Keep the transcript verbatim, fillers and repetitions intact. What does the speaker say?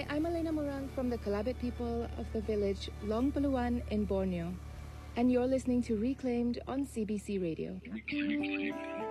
I'm Elena Morang from the Kalabit people of the village Long Paluan in Borneo, and you're listening to Reclaimed on C B C Radio. Reclaimed.